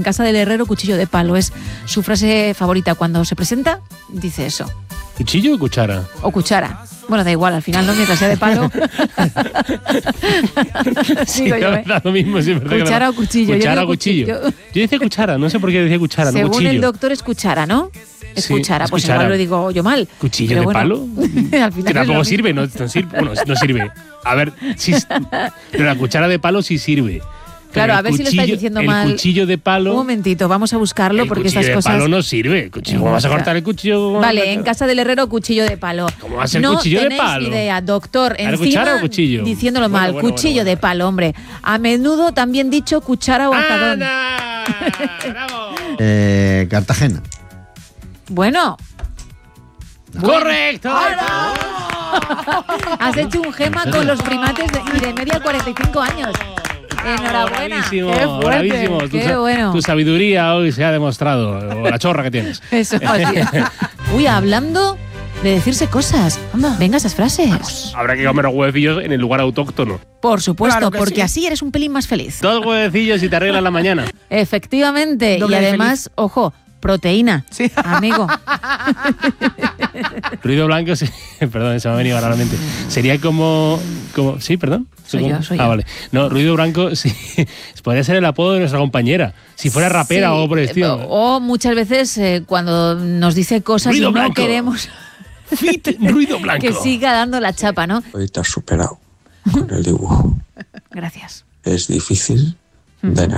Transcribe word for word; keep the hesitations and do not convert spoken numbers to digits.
casa del herrero, cuchillo de palo. Es su frase favorita. Cuando se presenta, dice eso. ¿Cuchillo o cuchara? O cuchara. Bueno, da igual, al final no, mientras sea de palo. Sí, Digo yo, da, ¿eh? da lo mismo. Sí, Cuchara o cuchillo. Cuchara yo o cuchillo. cuchillo. Yo decía cuchara, no sé por qué decía cuchara, Según no cuchillo. el doctor es cuchara, ¿no? Es Sí, cuchara, es pues cuchara. igual lo digo yo mal. ¿Cuchillo Pero de bueno, palo? al final Que es lo tampoco mismo. sirve, no, no sirve. Bueno, no sirve. A ver, sí, pero la cuchara de palo sí sirve. Claro, Pero a ver el si lo estáis cuchillo- diciendo el mal. cuchillo de palo. Un momentito, vamos a buscarlo el porque cuchillo estas de cosas. palo no sirve. Cuchillo, ¿cómo vas a cortar el cuchillo? Vale, en casa del herrero, cuchillo de palo. ¿Cómo va a ser no cuchillo de tenéis palo? ni idea, doctor. ¿Era Encima, cuchara o cuchillo? diciéndolo Bueno, mal, bueno, cuchillo bueno, bueno. de palo, hombre. A menudo también dicho cuchara o azadón. ¡Ana! ¡Bravo! Eh, Cartagena. Bueno, ¡Correcto! has hecho un gema con los primates de, y de media cuarenta y cinco años. Enhorabuena. Bravísimo, Qué fuerte, bravísimo. Tu qué sa- bueno. Tu sabiduría hoy se ha demostrado, o la chorra que tienes. Eso, así es. Uy, hablando de decirse cosas. Venga, esas frases. Habrá que comer huevecillos en el lugar autóctono. Por supuesto, Claro que porque sí. así eres un pelín más feliz. Dos huevecillos y te arreglas la mañana. Efectivamente. Doble y de además, ojo, proteína. Sí. Amigo. Ruido blanco, sí, perdón, se me ha venido ahora a la mente. Sería como, como sí, perdón. Soy como- yo, soy ah, yo. vale. No, ruido blanco, sí, podría ser el apodo de nuestra compañera. Si fuera rapera Sí, o por el estilo. O muchas veces eh, cuando nos dice cosas Ruido y no blanco. queremos Fit, ruido blanco. que siga dando la chapa, ¿no? Hoy te has superado con el dibujo. Gracias. Es difícil de